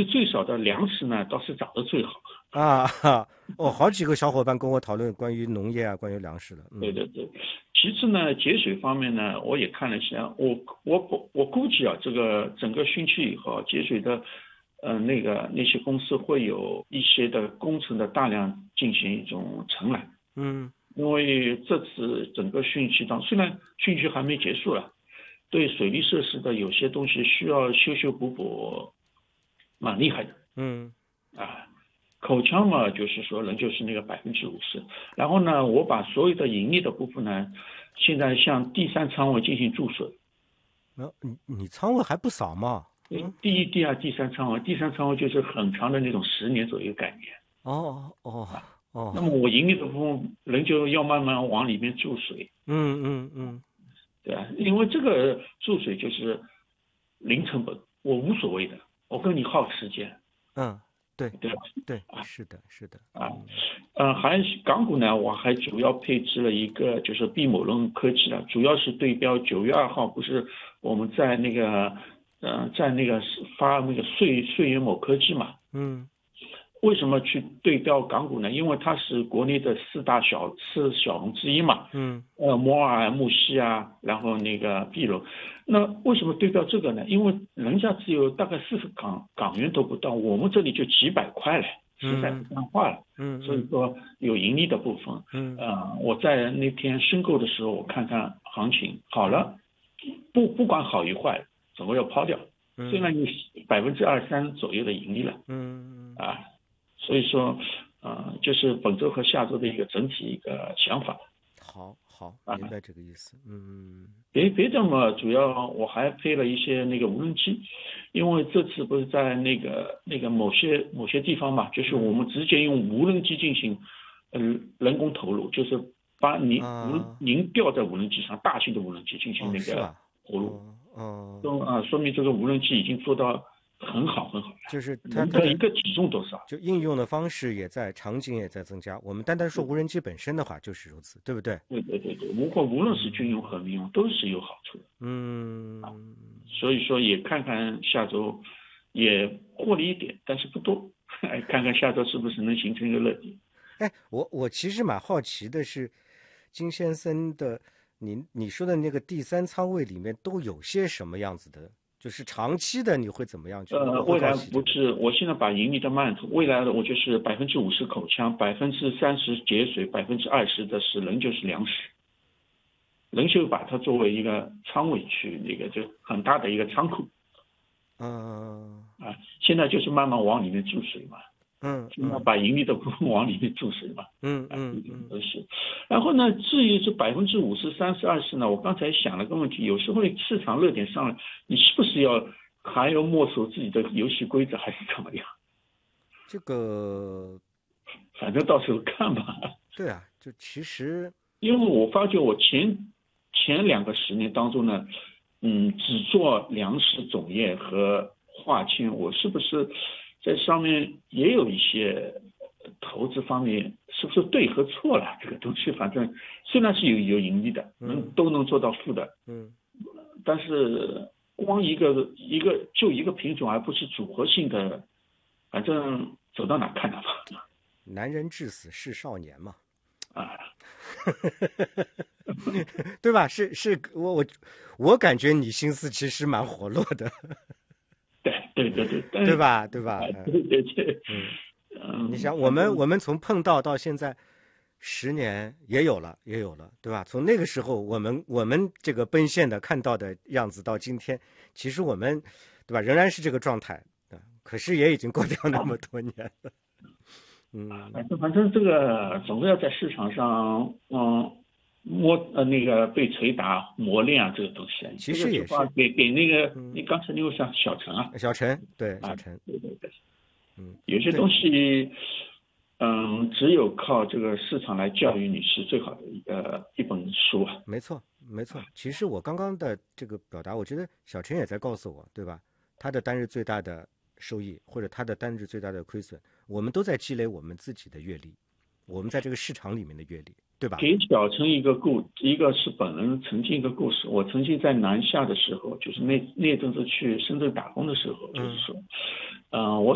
最少的粮食呢，倒是涨得最好。 好几个小伙伴跟我讨论关于农业啊，关于粮食的。 对对对。其次呢，节水方面呢，我也看了一下，我估计啊，这个整个汛期以后，节水的那些公司会有一些的工程的大量进行一种承揽。因为这次整个汛期虽然汛期还没结束了，对水利设施的有些东西需要修修补补，蛮厉害的。口腔嘛，就是说人就是那个50%，然后呢，我把所有的盈利的部分呢，现在向第三仓位进行注水。 你仓位还不少嘛？ 第一、第二、第三仓位，第三仓位就是很长的那种10年左右概念。那么我盈利的部分，人就要慢慢往里面注水。对吧？因为这个注水就是零成本，我无所谓的，我跟你耗时间。 对对吧？ 对，是的，是的。 还港股呢，我还主要配置了一个就是毕某伦科技的，主要是对标9月2号，不是我们在那个发那个穗源某科技嘛。为什么去对标港股呢？因为它是国内的四小龙之一嘛。摩尔、木犀啊，然后那个毕龙。那为什么对标这个呢？因为人家只有大概40港元都不到，我们这里就几百块了，实在不像话了。所以说有盈利的部分。我在那天申购的时候，我看看行情好了，不管好与坏，总归要抛掉。虽然有23%左右的盈利了。所以说，就是本周和下周的一个整体一个想法。 好，明白这个意思。 别的嘛，主要我还配了一些那个无人机，因为这次不是在那个某些地方嘛，就是我们直接用无人机进行，人工投入，就是把您吊在无人机上，大型的无人机进行那个投入。说明这个无人机已经做到很好， 就是它的一个体重多少， 就应用的方式也在，场景也在增加。我们单单说无人机本身的话，就是如此，对不对？ 对，无论是军用和民用都是有好处的。所以说也看看下周也获利一点，但是不多，看看下周是不是能形成一个热点。 我其实蛮好奇的是，金先生的你说的那个第三仓位里面都有些什么样子的？就是长期的你会怎么样去？ 未来不是，我现在把盈利的慢图，未来的我就是50%口腔，30%节水，20%的是仍旧是粮食，仍旧把它作为一个仓位去那个就很大的一个仓库。现在就是慢慢往里面注水嘛。把盈利的部分往里面注水嘛。都是。然后呢，至于这50%、30%、20%呢，我刚才想了个问题，有时候市场热点上来，你是不是还要默守自己的游戏规则，还是怎么样？ 这个， 反正到时候看吧。 对啊，就其实， 因为我发觉我前2个10年当中呢，只做粮食种业和化纤，我是不是在上面也有一些投资方面是不是对和错了？这个东西反正虽然是有盈利的，都能做到负的，但是光一个品种，而不是组合性的，反正走到哪看哪吧。 男人至死是少年嘛，对吧？是我感觉你心思其实蛮活络的。 对， 对吧？ 对。 你想，我们从碰到现在10年也有了，对吧？从那个时候我们这个奔现的看到的样子到今天，其实我们对吧，仍然是这个状态，可是也已经过掉那么多年了。 反正这个总是要在市场上那个被捶打磨练啊，这个东西其实也是给那个你刚才那个像小陈啊， 小陈对， 有些东西只有靠这个市场来教育你是最好的一本书啊。 没错。其实我刚刚的这个表达，我觉得小陈也在告诉我，对吧？他的单日最大的收益或者他的单日最大的亏损，我们都在积累我们自己的阅历，我们在这个市场里面的阅历，对吧？ 给小陈一个是本人曾经一个故事。我曾经在南下的时候，就是那阵子去深圳打工的时候，就是说，我